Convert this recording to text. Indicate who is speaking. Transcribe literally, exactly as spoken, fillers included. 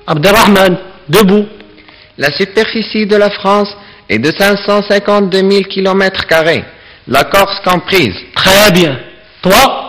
Speaker 1: Abderrahman, debout.
Speaker 2: La superficie de la France est de cinq cent cinquante-deux mille kilomètres carrés. La Corse comprise.
Speaker 1: Très bien. Toi?